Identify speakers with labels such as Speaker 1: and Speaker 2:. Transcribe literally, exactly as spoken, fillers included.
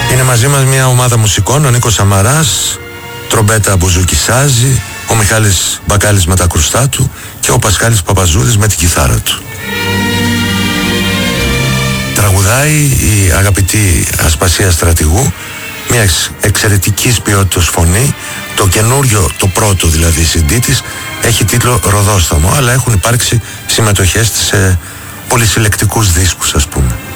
Speaker 1: Είναι μαζί μας μια ομάδα μουσικών, ο Νίκος Σαμαράς, τρομπέτα μπουζουκισάζει, ο Μιχάλης Μπακάλης με τα κρουστά του και ο Πασχάλης Παπαζούδης με την κιθάρα του. Τραγουδάει η αγαπητή Ασπασία Στρατηγού, μια εξαιρετικής ποιότητας φωνή. Το καινούριο, το πρώτο δηλαδή σι ντι της, έχει τίτλο Ροδόσταμο, αλλά έχουν υπάρξει συμμετοχές σε πολυσυλλεκτικούς δίσκους, ας πούμε.